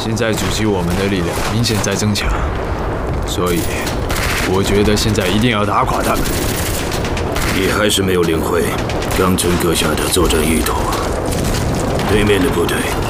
现在阻击我们的力量明显在增强，所以我觉得现在一定要打垮他们。 你还是没有领会刚臣阁下的作战意图。对面的部队